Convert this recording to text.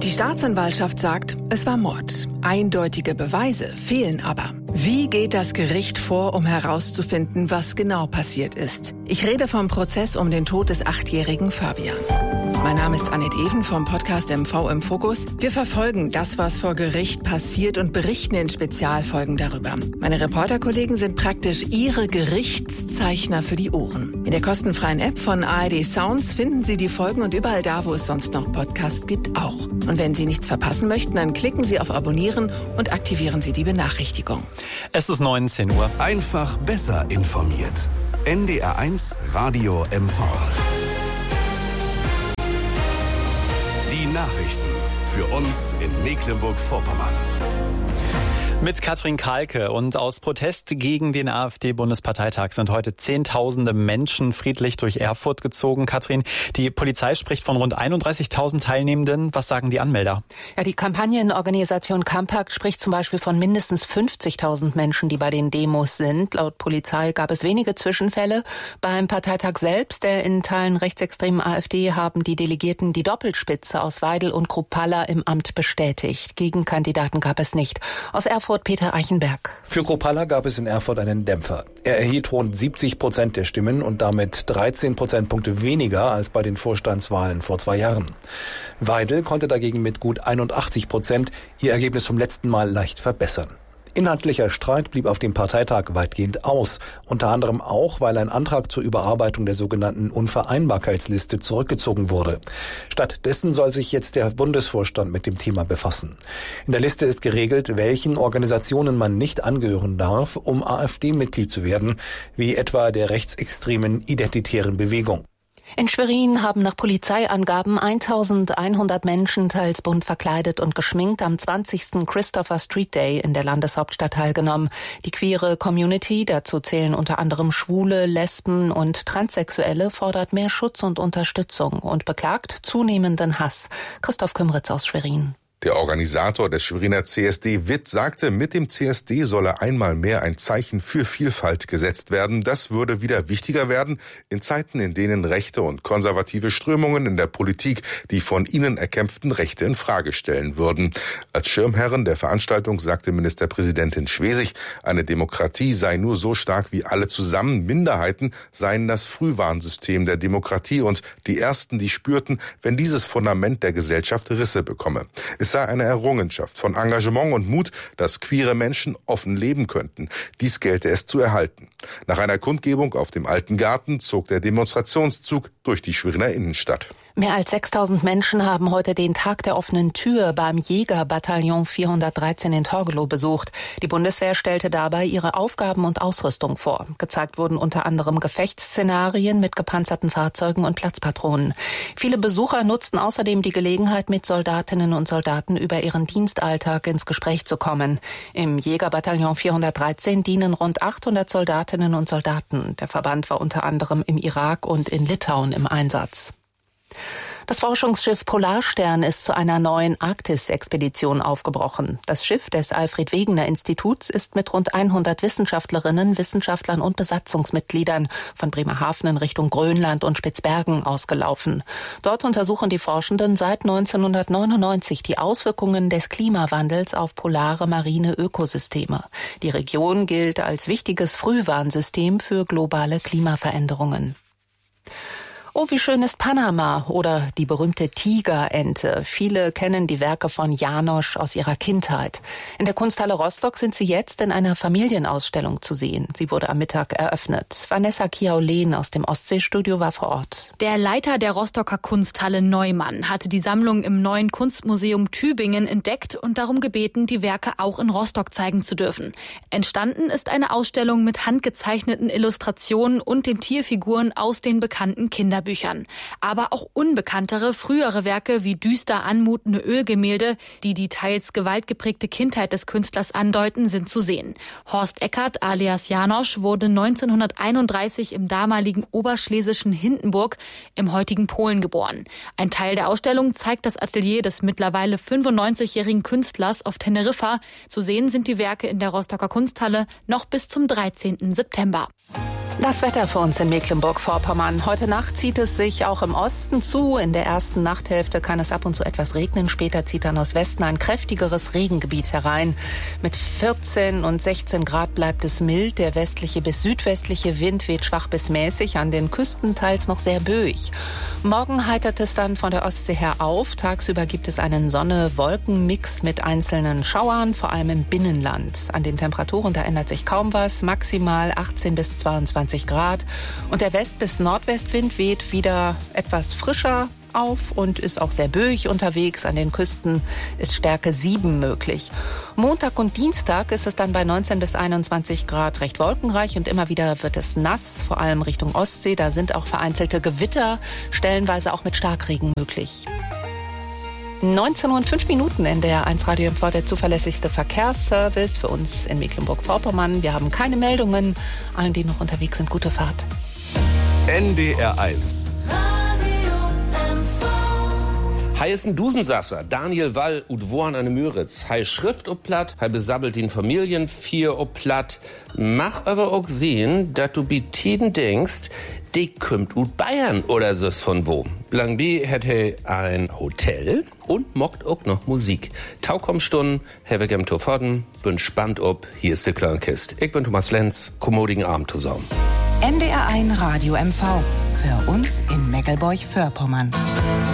Die Staatsanwaltschaft sagt, es war Mord. Eindeutige Beweise fehlen aber. Wie geht das Gericht vor, um herauszufinden, was genau passiert ist? Ich rede vom Prozess um den Tod des 8-jährigen Fabian. Mein Name ist Annette Even vom Podcast MV im Fokus. Wir verfolgen das, was vor Gericht passiert und berichten in Spezialfolgen darüber. Meine Reporterkollegen sind praktisch Ihre Gerichtszeichner für die Ohren. In der kostenfreien App von ARD Sounds finden Sie die Folgen und überall da, wo es sonst noch Podcasts gibt, auch. Und wenn Sie nichts verpassen möchten, dann klicken Sie auf Abonnieren und aktivieren Sie die Benachrichtigung. Es ist 19 Uhr. Einfach besser informiert. NDR1 Radio MV. Die Nachrichten für uns in Mecklenburg-Vorpommern. Mit Katrin Kahlke. Und aus Protest gegen den AfD-Bundesparteitag sind heute Zehntausende Menschen friedlich durch Erfurt gezogen. Katrin, die Polizei spricht von rund 31.000 Teilnehmenden. Was sagen die Anmelder? Ja, die Kampagnenorganisation Campact spricht zum Beispiel von mindestens 50.000 Menschen, die bei den Demos sind. Laut Polizei gab es wenige Zwischenfälle. Beim Parteitag selbst, der in Teilen rechtsextremen AfD, haben die Delegierten die Doppelspitze aus Weidel und Kruppalla im Amt bestätigt. Gegenkandidaten gab es nicht. Aus Erfurt Peter Eichenberg. Für Kruppalla gab es in Erfurt einen Dämpfer. Er erhielt rund 70% der Stimmen und damit 13 Prozentpunkte weniger als bei den Vorstandswahlen vor 2 Jahren. Weidel konnte dagegen mit gut 81% ihr Ergebnis vom letzten Mal leicht verbessern. Inhaltlicher Streit blieb auf dem Parteitag weitgehend aus, unter anderem auch, weil ein Antrag zur Überarbeitung der sogenannten Unvereinbarkeitsliste zurückgezogen wurde. Stattdessen soll sich jetzt der Bundesvorstand mit dem Thema befassen. In der Liste ist geregelt, welchen Organisationen man nicht angehören darf, um AfD-Mitglied zu werden, wie etwa der rechtsextremen Identitären Bewegung. In Schwerin haben nach Polizeiangaben 1.100 Menschen, teils bunt verkleidet und geschminkt, am 20. Christopher Street Day in der Landeshauptstadt teilgenommen. Die queere Community, dazu zählen unter anderem Schwule, Lesben und Transsexuelle, fordert mehr Schutz und Unterstützung und beklagt zunehmenden Hass. Christoph Kümritz aus Schwerin. Der Organisator des Schweriner CSD Witt sagte, mit dem CSD solle einmal mehr ein Zeichen für Vielfalt gesetzt werden. Das würde wieder wichtiger werden in Zeiten, in denen rechte und konservative Strömungen in der Politik die von ihnen erkämpften Rechte in Frage stellen würden. Als Schirmherrin der Veranstaltung sagte Ministerpräsidentin Schwesig, eine Demokratie sei nur so stark wie alle zusammen. Minderheiten seien das Frühwarnsystem der Demokratie und die Ersten, die spürten, wenn dieses Fundament der Gesellschaft Risse bekomme. Es sei eine Errungenschaft von Engagement und Mut, dass queere Menschen offen leben könnten. Dies gelte es zu erhalten. Nach einer Kundgebung auf dem Alten Garten zog der Demonstrationszug durch die Schweriner Innenstadt. Mehr als 6.000 Menschen haben heute den Tag der offenen Tür beim Jägerbataillon 413 in Torgelow besucht. Die Bundeswehr stellte dabei ihre Aufgaben und Ausrüstung vor. Gezeigt wurden unter anderem Gefechtsszenarien mit gepanzerten Fahrzeugen und Platzpatronen. Viele Besucher nutzten außerdem die Gelegenheit, mit Soldatinnen und Soldaten über ihren Dienstalltag ins Gespräch zu kommen. Im Jägerbataillon 413 dienen rund 800 Soldatinnen und Soldaten. Der Verband war unter anderem im Irak und in Litauen im Einsatz. Das Forschungsschiff Polarstern ist zu einer neuen Arktis-Expedition aufgebrochen. Das Schiff des Alfred-Wegener-Instituts ist mit rund 100 Wissenschaftlerinnen, Wissenschaftlern und Besatzungsmitgliedern von Bremerhaven in Richtung Grönland und Spitzbergen ausgelaufen. Dort untersuchen die Forschenden seit 1999 die Auswirkungen des Klimawandels auf polare marine Ökosysteme. Die Region gilt als wichtiges Frühwarnsystem für globale Klimaveränderungen. Oh, wie schön ist Panama oder die berühmte Tigerente. Viele kennen die Werke von Janosch aus ihrer Kindheit. In der Kunsthalle Rostock sind sie jetzt in einer Familienausstellung zu sehen. Sie wurde am Mittag eröffnet. Vanessa Kiaulén aus dem Ostseestudio war vor Ort. Der Leiter der Rostocker Kunsthalle Neumann hatte die Sammlung im Neuen Kunstmuseum Tübingen entdeckt und darum gebeten, die Werke auch in Rostock zeigen zu dürfen. Entstanden ist eine Ausstellung mit handgezeichneten Illustrationen und den Tierfiguren aus den bekannten Kinderbüchern. Aber auch unbekanntere, frühere Werke wie düster anmutende Ölgemälde, die teils gewaltgeprägte Kindheit des Künstlers andeuten, sind zu sehen. Horst Eckert alias Janosch wurde 1931 im damaligen oberschlesischen Hindenburg im heutigen Polen geboren. Ein Teil der Ausstellung zeigt das Atelier des mittlerweile 95-jährigen Künstlers auf Teneriffa. Zu sehen sind die Werke in der Rostocker Kunsthalle noch bis zum 13. September. Das Wetter für uns in Mecklenburg-Vorpommern. Heute Nacht zieht es sich auch im Osten zu. In der ersten Nachthälfte kann es ab und zu etwas regnen. Später zieht dann aus Westen ein kräftigeres Regengebiet herein. Mit 14 und 16 Grad bleibt es mild. Der westliche bis südwestliche Wind weht schwach bis mäßig, an den Küsten teils noch sehr böig. Morgen heitert es dann von der Ostsee her auf. Tagsüber gibt es einen Sonne-Wolken-Mix mit einzelnen Schauern, vor allem im Binnenland. An den Temperaturen, da ändert sich kaum was. Maximal 18 bis 22 Grad. Und der West- bis Nordwestwind weht wieder etwas frischer auf und ist auch sehr böig unterwegs. An den Küsten ist Stärke 7 möglich. Montag und Dienstag ist es dann bei 19 bis 21 Grad recht wolkenreich und immer wieder wird es nass, vor allem Richtung Ostsee. Da sind auch vereinzelte Gewitter, stellenweise auch mit Starkregen möglich. 19:05 Uhr in der 1 Radio MV, der zuverlässigste Verkehrsservice für uns in Mecklenburg-Vorpommern. Wir haben keine Meldungen. Allen, die noch unterwegs sind, gute Fahrt. NDR 1. Hei ist ein Dusensasser, Daniel Wall und Wohan an Müritz. Hei Schrift ob Platt, hei besabbelt den Familien 4 ob Platt. Mach aber auch sehen, dass du bi Tiden denkst, die kümmt ut Bayern oder so's von wo. Lang B hat hei ein Hotel und mockt auch noch Musik. Taukommstunden, have gem to fodden, bin spannt ob, hier ist de Klörnkist. Ich bin Thomas Lenz, kommodigen Abend zusammen. NDR 1 Radio MV, für uns in Mecklenburg-Vorpommern.